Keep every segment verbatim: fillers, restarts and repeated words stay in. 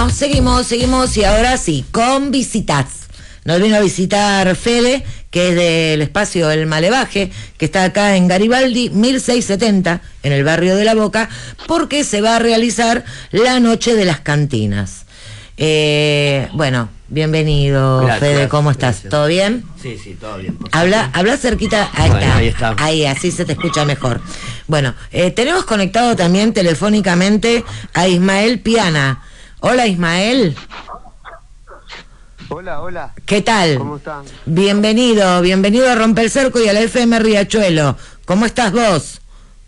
Seguimos, seguimos y ahora sí, con visitas. Nos vino a visitar Fede, que es del espacio El Malevaje, que está acá en Garibaldi, mil seiscientos setenta, en el barrio de La Boca, porque se va a realizar la Noche de las Cantinas. Eh, bueno, bienvenido, gracias, Fede, ¿cómo estás? Gracias. ¿Todo bien? Sí, sí, todo bien. Habla, habla cerquita, ahí, bueno, está, ahí está. Ahí, así se te escucha mejor. Bueno, eh, tenemos conectado también telefónicamente a Ismael Piana. Hola, Ismael. Hola, hola. ¿Qué tal? ¿Cómo están? Bienvenido, bienvenido a Rompe el Cerco y a la F M Riachuelo. ¿Cómo estás vos?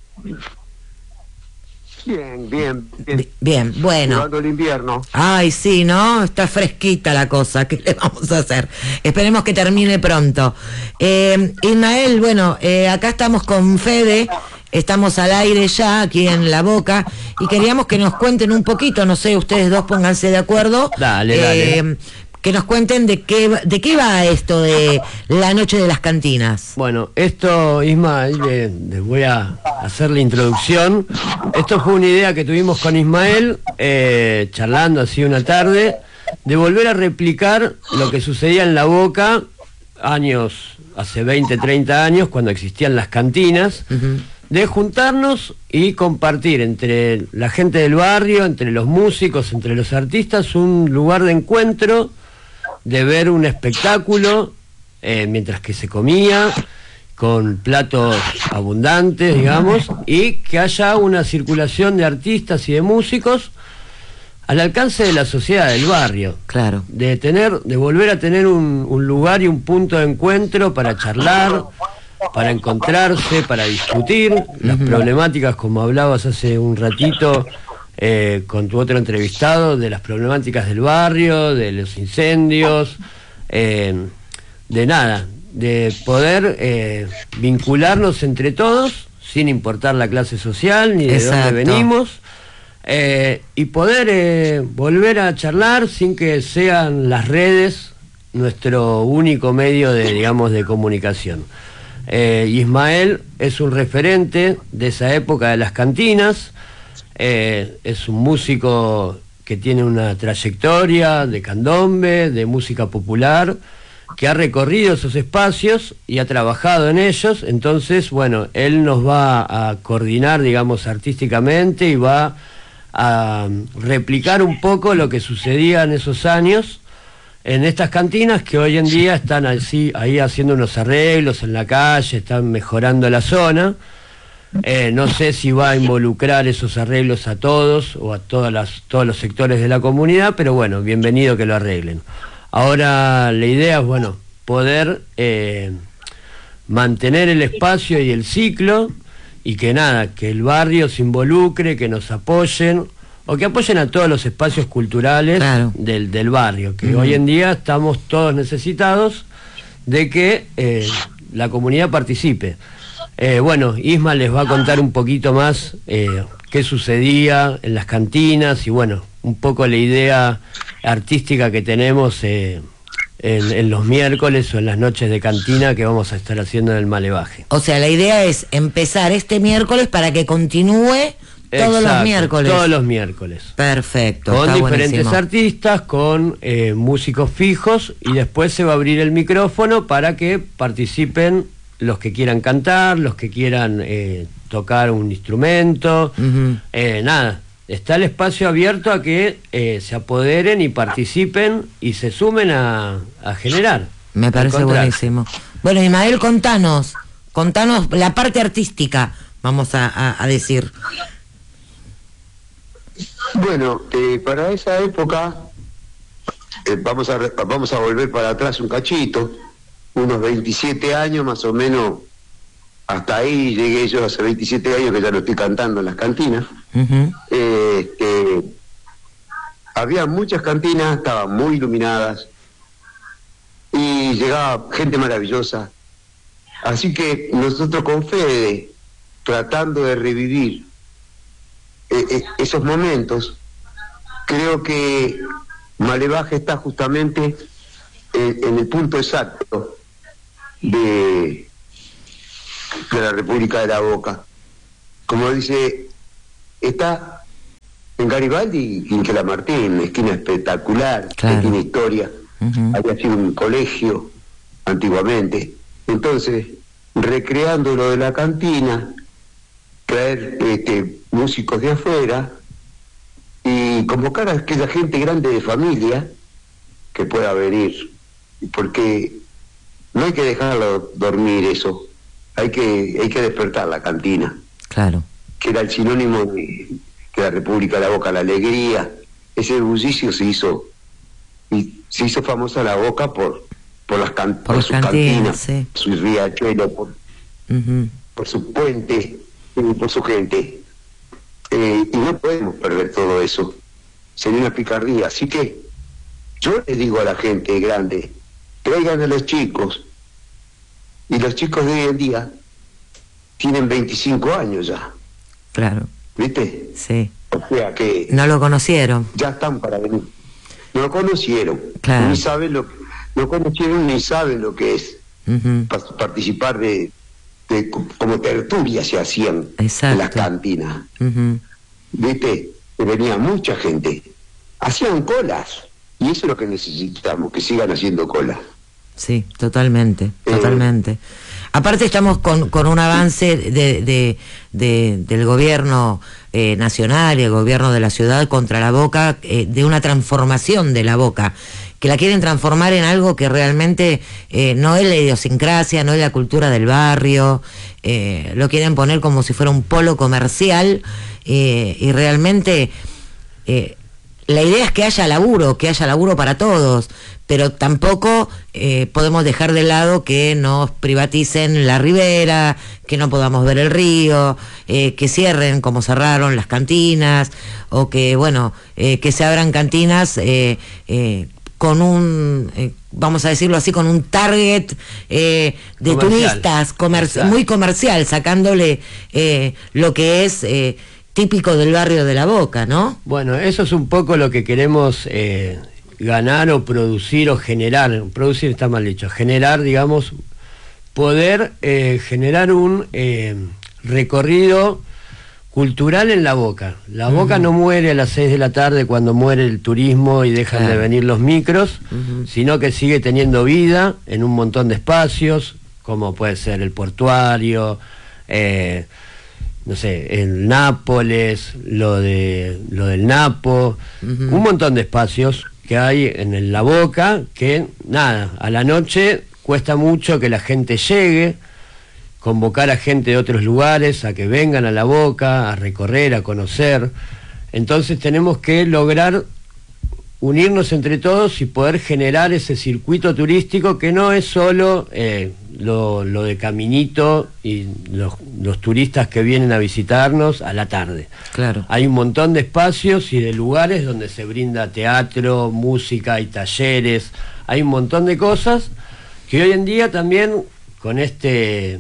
Bien, bien, bien. Bien, bueno. Llegando el invierno. Ay, sí, ¿no? Está fresquita la cosa. ¿Qué le vamos a hacer? Esperemos que termine pronto. Eh, Ismael, bueno, eh, acá estamos con Fede. Estamos al aire ya, aquí en La Boca, y queríamos que nos cuenten un poquito, no sé, ustedes dos pónganse de acuerdo. Dale, eh, dale. Que nos cuenten de qué, de qué va esto de la Noche de las Cantinas. Bueno, esto, Ismael, eh, les voy a hacer la introducción. Esto fue una idea que tuvimos con Ismael, eh, charlando así una tarde, de volver a replicar lo que sucedía en La Boca, años, hace veinte, treinta años, cuando existían las cantinas. Uh-huh. De juntarnos y compartir entre la gente del barrio, entre los músicos, entre los artistas, un lugar de encuentro, de ver un espectáculo eh, mientras que se comía, con platos abundantes, digamos, y que haya una circulación de artistas y de músicos al alcance de la sociedad del barrio. Claro. De tener, de volver a tener un, un lugar y un punto de encuentro para charlar, para encontrarse, para discutir las uh-huh. problemáticas, como hablabas hace un ratito eh, con tu otro entrevistado, de las problemáticas del barrio, de los incendios, eh, de nada, de poder eh, vincularnos entre todos, sin importar la clase social, ni de Exacto. dónde venimos, eh, y poder eh, volver a charlar sin que sean las redes nuestro único medio de, digamos, de comunicación. Eh, Ismael es un referente de esa época de las cantinas, eh, es un músico que tiene una trayectoria de candombe, de música popular, que ha recorrido esos espacios y ha trabajado en ellos. Entonces, bueno, él nos va a coordinar, digamos, artísticamente, y va a replicar un poco lo que sucedía en esos años en estas cantinas, que hoy en día están así, ahí haciendo unos arreglos en la calle, están mejorando la zona. Eh, no sé si va a involucrar esos arreglos a todos o a todas las, todos los sectores de la comunidad, pero bueno, bienvenido que lo arreglen. Ahora la idea es, bueno, poder eh, mantener el espacio y el ciclo, y que nada, que el barrio se involucre, que nos apoyen, o que apoyen a todos los espacios culturales claro. del, del barrio, que uh-huh. hoy en día estamos todos necesitados de que eh, la comunidad participe. Eh, bueno, Isma les va a contar un poquito más eh, qué sucedía en las cantinas y bueno, un poco la idea artística que tenemos eh, en, en los miércoles o en las noches de cantina que vamos a estar haciendo en el Malevaje. O sea, la idea es empezar este miércoles para que continúe todos Exacto, los miércoles. Todos los miércoles. Perfecto. Con diferentes buenísimo. artistas, con eh, músicos fijos, y después se va a abrir el micrófono para que participen los que quieran cantar, los que quieran eh, tocar un instrumento. Uh-huh. eh, nada, está el espacio abierto a que eh, se apoderen y participen y se sumen a, a generar. Me parece buenísimo. Bueno, Ismael, contanos, contanos la parte artística, vamos a, a, a decir. Bueno, eh, para esa época, eh, vamos a vamos a volver para atrás un cachito, unos veintisiete años más o menos, hasta ahí llegué yo, hace veintisiete años que ya lo estoy cantando en las cantinas. Uh-huh. eh, eh, había muchas cantinas, estaban muy iluminadas, y llegaba gente maravillosa, así que nosotros con Fede, tratando de revivir esos momentos, creo que Malevaje está justamente en, en el punto exacto de, de la República de La Boca. Como dice, está En Garibaldi, Quinquela Martín, esquina espectacular, Claro. que tiene historia. Ujú. Había sido un colegio antiguamente. Entonces, recreando lo de la cantina, traer este, músicos de afuera y convocar a aquella gente grande de familia que pueda venir. Porque no hay que dejarlo dormir eso. Hay que, hay que despertar la cantina, Claro. que era el sinónimo de, de la República de la Boca, la alegría. Ese bullicio se hizo, y se hizo famosa la Boca por por las can, Por por, las sus cantinas, cantinas, sí. su riachuelo, por, Ujú. por su puente, y por su gente. Eh, y no podemos perder todo eso. Sería una picardía. Así que yo les digo a la gente grande, traigan a los chicos. Y los chicos de hoy en día tienen veinticinco años ya, Claro. ¿viste? Sí. O sea que No lo conocieron. ya están para venir. No lo conocieron, Claro. ni saben lo no conocieron ni saben lo que es Ujú. pa- participar de, de co- como tertulias se hacían Exacto. en las cantinas, Ujú. ¿viste? Que venía mucha gente, hacían colas, y eso es lo que necesitamos, que sigan haciendo colas. Sí, totalmente, Eh, totalmente. Aparte estamos con, con un avance de, de, de- del gobierno eh, nacional y el gobierno de la ciudad contra la Boca, eh, de una transformación de la Boca, que la quieren transformar en algo que realmente eh, no es la idiosincrasia, no es la cultura del barrio, eh, lo quieren poner como si fuera un polo comercial, eh, y realmente... eh, la idea es que haya laburo, que haya laburo para todos, pero tampoco eh, podemos dejar de lado que nos privaticen la ribera, que no podamos ver el río, eh, que cierren como cerraron las cantinas, o que, bueno, eh, que se abran cantinas eh, eh, con un, eh, vamos a decirlo así, con un target eh, de Comercial. turistas, comer- Exacto. muy comercial, sacándole eh, lo que es... Eh, típico del barrio de La Boca, ¿no? Bueno, eso es un poco lo que queremos eh, ganar o producir o generar. Producir está mal dicho. Generar, digamos, poder eh, generar un eh, recorrido cultural en La Boca. La Ujú. Boca no muere a las seis de la tarde cuando muere el turismo y dejan Claro. de venir los micros, Ujú. sino que sigue teniendo vida en un montón de espacios, como puede ser el portuario, eh, no sé, el Nápoles, lo de lo del Napo, Ujú. un montón de espacios que hay en el La Boca que, nada, a la noche cuesta mucho que la gente llegue, convocar a gente de otros lugares a que vengan a La Boca, a recorrer, a conocer. Entonces tenemos que lograr unirnos entre todos y poder generar ese circuito turístico que no es solo eh, lo, lo de Caminito y los, los turistas que vienen a visitarnos a la tarde. Claro. Hay un montón de espacios y de lugares donde se brinda teatro, música y talleres. Hay un montón de cosas que hoy en día también con este,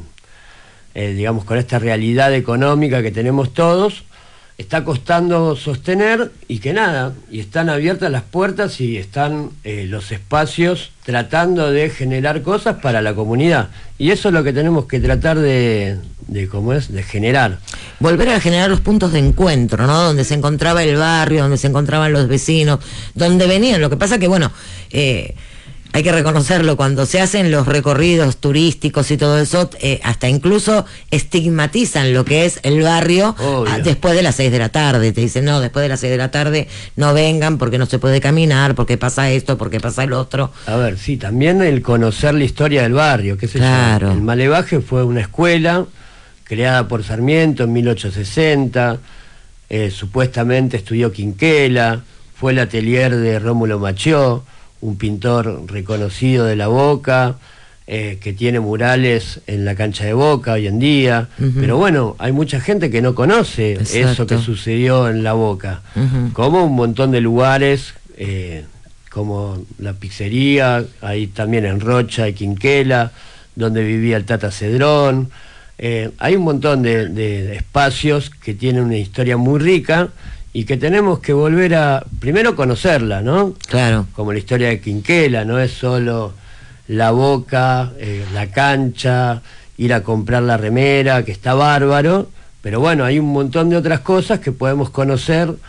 eh, digamos, con esta realidad económica que tenemos todos, está costando sostener y que nada, y están abiertas las puertas y están eh, los espacios tratando de generar cosas para la comunidad. Y eso es lo que tenemos que tratar de, de ¿cómo es?, de generar. Volver a generar los puntos de encuentro, ¿no? Donde se encontraba el barrio, donde se encontraban los vecinos, donde venían. Lo que pasa que, bueno, eh, hay que reconocerlo, cuando se hacen los recorridos turísticos y todo eso, eh, hasta incluso estigmatizan lo que es el barrio Obvio. a- después de las seis de la tarde. Te dicen, no, después de las seis de la tarde no vengan porque no se puede caminar, porque pasa esto, porque pasa el otro. A ver, sí, también el conocer la historia del barrio, qué sé yo. Claro. El Malevaje fue una escuela creada por Sarmiento en mil ochocientos sesenta, eh, supuestamente estudió Quinquela, fue el atelier de Rómulo Machió, un pintor reconocido de La Boca, eh, que tiene murales en la cancha de Boca hoy en día. Ujú. Pero bueno, hay mucha gente que no conoce eso Exacto. que sucedió en La Boca, Ujú. como un montón de lugares, eh, como la pizzería, ahí también en Rocha y Quinquela, donde vivía el Tata Cedrón. Eh, hay un montón de, de espacios que tienen una historia muy rica y que tenemos que volver a, primero, conocerla, ¿no? Claro. Como la historia de Quinquela, no es solo La Boca, eh, la cancha, ir a comprar la remera, que está bárbaro, pero bueno, hay un montón de otras cosas que podemos conocer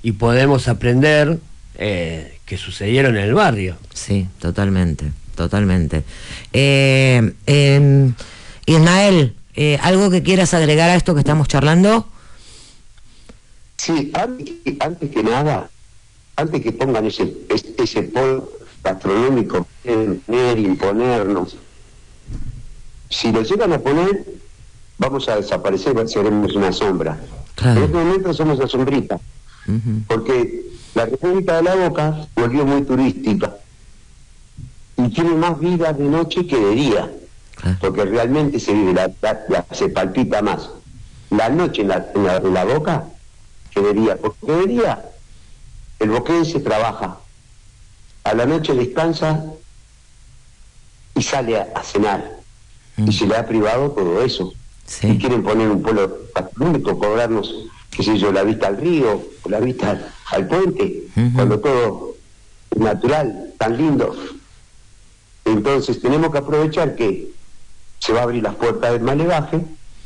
y podemos aprender eh, que sucedieron en el barrio. Sí, totalmente, totalmente. Eh, eh, Ismael, eh, ¿algo que quieras agregar a esto que estamos charlando? Sí, antes, antes que nada, antes que pongan ese, ese, ese polo gastronómico, poner, imponernos, si lo llegan a poner, vamos a desaparecer, seremos una sombra. Claro. En este momento somos la sombrita, uh-huh. porque la República de la Boca volvió muy turística y tiene más vida de noche que de día, claro. porque realmente se vive, la, la, la, se palpita más la noche en la, en la, en la Boca que de día, porque de día el boquense trabaja, a la noche descansa y sale a, a cenar, mm. y se le ha privado todo eso. Sí. Y quieren poner un polo gastronómico, cobrarnos, qué sé yo, la vista al río, la vista al, al puente, uh-huh. cuando todo es natural, tan lindo. Entonces tenemos que aprovechar que se va a abrir las puertas del Malevaje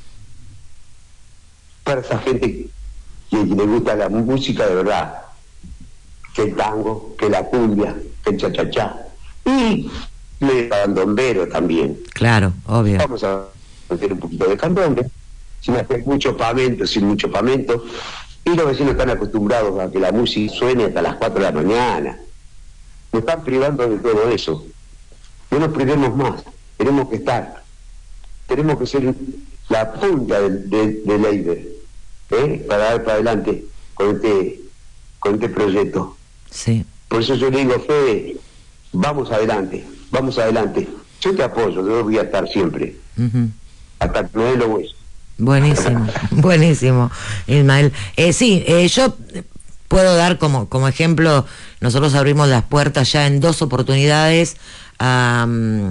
para esa gente que, que le gusta la música de verdad, que el tango, que la cumbia, que el cha-cha-cha, y el candombero también. Claro, obvio. Vamos a hacer un poquito de candombe, sin hacer mucho pamento, sin mucho pamento, y los vecinos están acostumbrados a que la música suene hasta las cuatro de la mañana. Nos están privando de todo eso. No nos privemos más, tenemos que estar, tenemos que ser la punta del, del, del Eider, ¿eh? para dar para adelante con este, con este proyecto. Sí. Por eso yo le digo, Fede, vamos adelante, vamos adelante. Yo te apoyo, yo voy a estar siempre. Uh-huh. Hasta que me dé los huesos. Buenísimo, buenísimo, Ismael. Eh, sí, eh, yo puedo dar como, como ejemplo, nosotros abrimos las puertas ya en dos oportunidades a,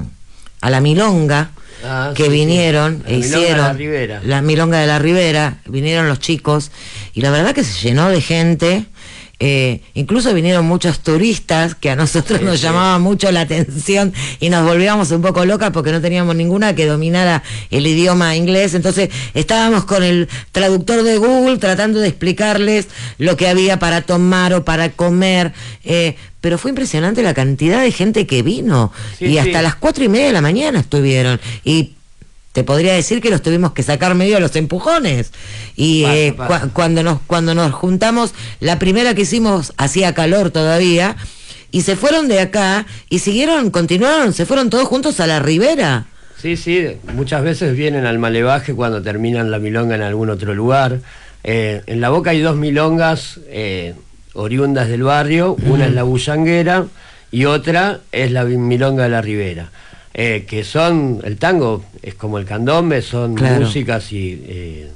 a la Milonga, ah, que sí, vinieron sí. e hicieron la, Ribera. la Milonga de la Ribera, vinieron los chicos, y la verdad que se llenó de gente. Eh, incluso vinieron muchos turistas que a nosotros sí, nos sí. llamaba mucho la atención y nos volvíamos un poco locas porque no teníamos ninguna que dominara el idioma inglés, entonces estábamos con el traductor de Google tratando de explicarles lo que había para tomar o para comer, eh, pero fue impresionante la cantidad de gente que vino, sí, y hasta sí. las cuatro y media de la mañana estuvieron, y te podría decir que los tuvimos que sacar medio a los empujones. Y pasa, eh, pasa. Cu cuando nos cuando nos juntamos, la primera que hicimos hacía calor todavía, y se fueron de acá y siguieron, continuaron, se fueron todos juntos a la Ribera. Sí, sí, muchas veces vienen al Malevaje cuando terminan la milonga en algún otro lugar. Eh, en La Boca hay dos milongas eh, oriundas del barrio, mm. una es la Bullanguera y otra es la milonga de la Ribera. Eh, que son, el tango es como el candombe, son claro. músicas y eh,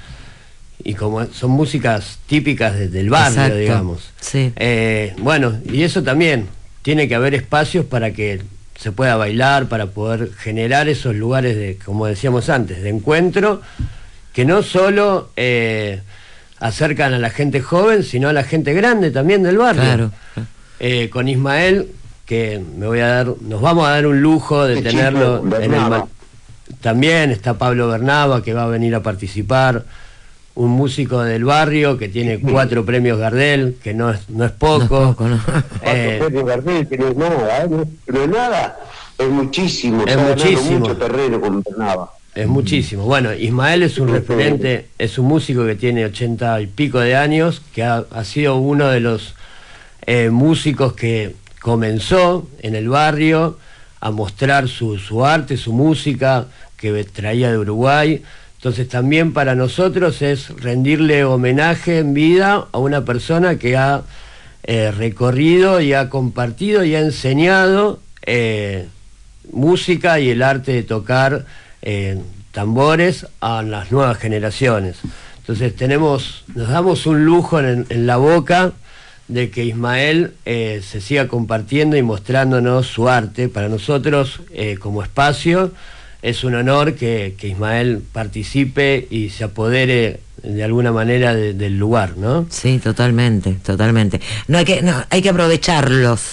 y como son músicas típicas de, del barrio, exacto. digamos. Sí. Eh, bueno, y eso también, tiene que haber espacios para que se pueda bailar, para poder generar esos lugares de, como decíamos antes, de encuentro, que no solo eh, acercan a la gente joven, sino a la gente grande también del barrio. Claro. Eh, con Ismael, que me voy a dar, nos vamos a dar un lujo de tenerlo en el, también está Pablo Bernaba, que va a venir a participar, un músico del barrio que tiene cuatro premios Gardel, que no es, no es poco, no es poco, no. eh, cuatro premios Gardel, que no es nada, ¿eh? no es nada, es muchísimo, es muchísimo, mucho terreno con Bernaba. Es muchísimo. Bueno, Ismael es un referente, es un músico que tiene ochenta y pico de años, que ha, ha sido uno de los eh, músicos que comenzó en el barrio a mostrar su, su arte, su música que traía de Uruguay. Entonces también para nosotros es rendirle homenaje en vida a una persona que ha eh, recorrido y ha compartido y ha enseñado eh, música y el arte de tocar eh, tambores a las nuevas generaciones. Entonces tenemos, nos damos un lujo en, en La Boca de que Ismael eh, se siga compartiendo y mostrándonos su arte. Para nosotros, eh, como espacio, es un honor que, que Ismael participe y se apodere de alguna manera de, del lugar, ¿no? Sí, totalmente, totalmente. No hay que, no, hay que aprovecharlos,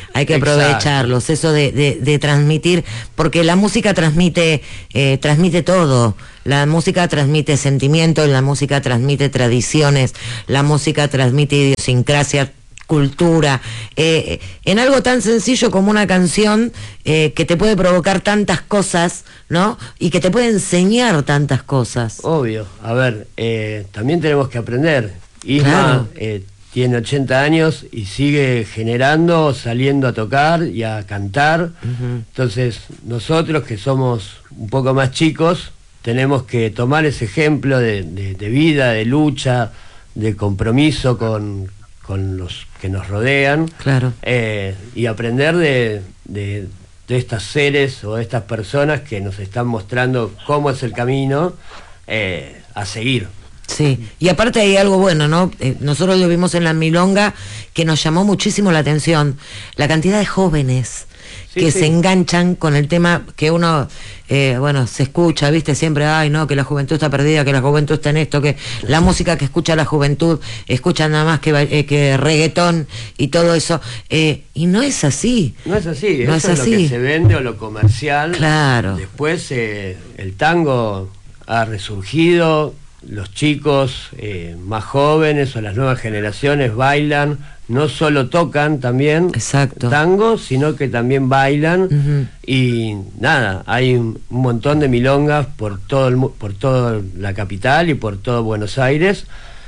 hay que Exacto. aprovecharlos, eso de, de, de transmitir, porque la música transmite, eh, transmite todo, la música transmite sentimientos, la música transmite tradiciones, la música transmite idiosincrasia, cultura, eh, en algo tan sencillo como una canción eh, que te puede provocar tantas cosas, ¿no? Y que te puede enseñar tantas cosas. Obvio, a ver, eh, también tenemos que aprender. Isma Claro. eh, tiene ochenta años y sigue generando, saliendo a tocar y a cantar. Uh-huh. Entonces, nosotros que somos un poco más chicos, tenemos que tomar ese ejemplo de, de, de vida, de lucha, de compromiso con, con los que nos rodean, claro. eh, y aprender de, de, de estos seres o estas personas que nos están mostrando cómo es el camino eh, a seguir. Sí, y aparte hay algo bueno, ¿no? Eh, nosotros lo vimos en la Milonga, que nos llamó muchísimo la atención, la cantidad de jóvenes sí, que sí. se enganchan con el tema que uno, eh, bueno, se escucha, ¿viste? Siempre, ay, no, que la juventud está perdida, que la juventud está en esto, que la música que escucha la juventud, escucha nada más que, eh, que reggaetón y todo eso, eh, y no es así. No es así, no eso es, es así. Lo que se vende o lo comercial. Claro. Después eh, el tango ha resurgido, los chicos eh, más jóvenes o las nuevas generaciones bailan, no solo tocan también Exacto. tango, sino que también bailan. Uh-huh. Y nada, hay un, un montón de milongas por todo el, por toda la capital y por todo Buenos Aires,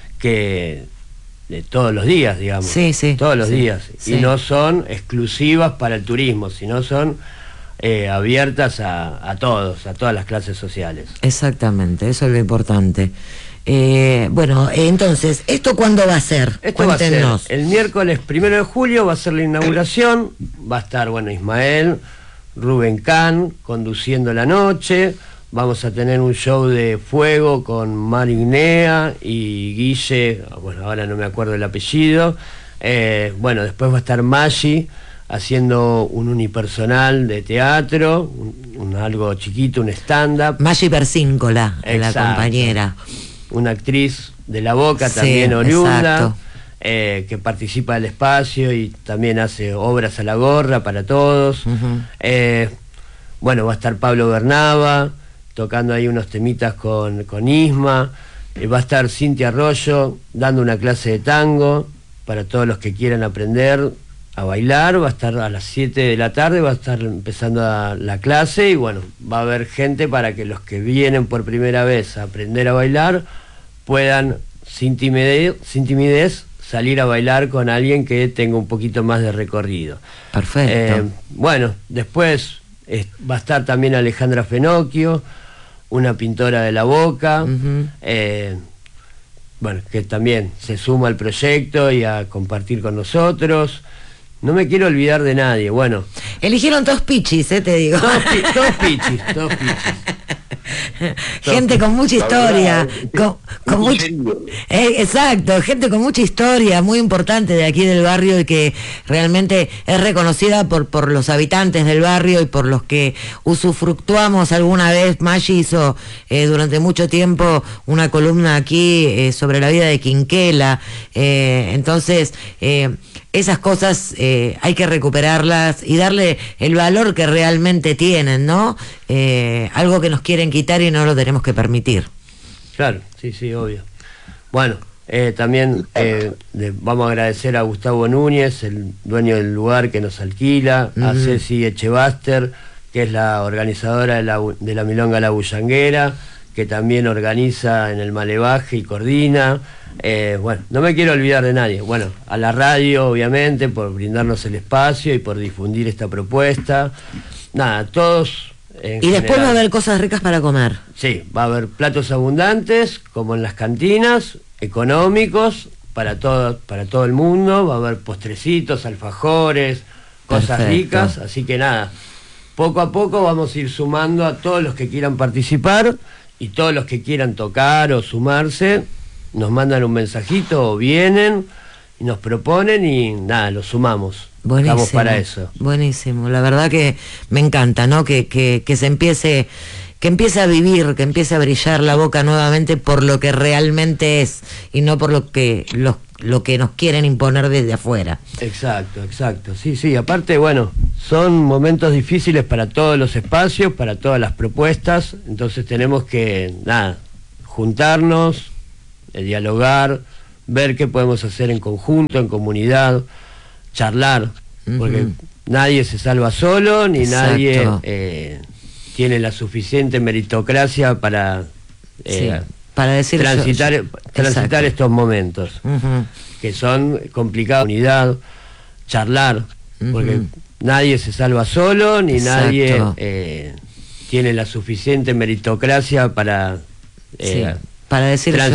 que de todos los días, digamos, sí, sí, todos los sí, días, sí. y no son exclusivas para el turismo, sino son Eh, abiertas a, a todos, a todas las clases sociales. Exactamente, eso es lo importante. Eh, bueno, eh, entonces, ¿esto cuándo va a ser? Esto Cuéntenos. va a ser el miércoles primero de julio, va a ser la inauguración, va a estar, bueno, Ismael, Rubén Can, conduciendo la noche, vamos a tener un show de fuego con Marignea y Guille, bueno, ahora no me acuerdo el apellido, eh, bueno, después va a estar Maggi, haciendo un unipersonal de teatro, un, un algo chiquito, un stand-up. Maggi Persíncola, la compañera. Una actriz de La Boca, sí, también oriunda, eh, que participa del espacio y también hace obras a la gorra para todos. Uh-huh. eh, bueno, va a estar Pablo Bernaba, tocando ahí unos temitas con, con Isma. Eh, va a estar Cintia Arroyo, dando una clase de tango para todos los que quieran aprender a bailar. Va a estar a las siete de la tarde, va a estar empezando a la clase y bueno, va a haber gente para que los que vienen por primera vez a aprender a bailar puedan sin timidez, sin timidez salir a bailar con alguien que tenga un poquito más de recorrido. Perfecto. Eh, bueno, después eh, va a estar también Alejandra Fenocchio, una pintora de La Boca, uh-huh. eh, bueno, que también se suma al proyecto y a compartir con nosotros. No me quiero olvidar de nadie, bueno. Eligieron todos pichis, eh, te digo. Todos, pi todos pichis, todos pichis. Gente con mucha historia, con, con mucha, eh, exacto, gente con mucha historia, muy importante de aquí del barrio y que realmente es reconocida por, por los habitantes del barrio y por los que usufructuamos alguna vez. Maggi hizo eh, durante mucho tiempo una columna aquí eh, sobre la vida de Quinquela, eh, entonces eh, esas cosas eh, hay que recuperarlas y darle el valor que realmente tienen, ¿no? Eh, algo que nos quieren quitar y no lo tenemos que permitir. Claro, sí, sí, obvio. Bueno, eh, también eh, le vamos a agradecer a Gustavo Núñez, el dueño del lugar que nos alquila, uh-huh. a Ceci Echebaster, que es la organizadora de la, de la Milonga La Bullanguera, que también organiza en el Malevaje y coordina. Eh, bueno, no me quiero olvidar de nadie. Bueno, a la radio, obviamente, por brindarnos el espacio y por difundir esta propuesta. Nada, todos... Y después general. Va a haber cosas ricas para comer. Sí, va a haber platos abundantes, como en las cantinas, económicos, para todo, para todo el mundo. Va a haber postrecitos, alfajores, cosas Perfecto. Ricas. Así que nada, poco a poco vamos a ir sumando a todos los que quieran participar y todos los que quieran tocar o sumarse. Nos mandan un mensajito o vienen y nos proponen y nada, lo sumamos. Buenísimo, estamos para eso. Buenísimo, la verdad que me encanta, ¿no? Que, que, que se empiece, que empiece a vivir, que empiece a brillar La Boca nuevamente por lo que realmente es y no por lo que los lo que nos quieren imponer desde afuera. Exacto, exacto. Sí, sí, aparte, bueno, son momentos difíciles para todos los espacios, para todas las propuestas, entonces tenemos que, nada, juntarnos, eh, dialogar, ver qué podemos hacer en conjunto, en comunidad, charlar, uh-huh. porque nadie se salva solo, ni Exacto. nadie eh, tiene la suficiente meritocracia para... Eh, sí. Para decir transitar, eso, transitar estos momentos uh-huh. que son complicados, unidad, charlar, uh-huh. porque nadie se salva solo, ni Exacto. nadie eh, tiene la suficiente meritocracia para, eh, sí. para decir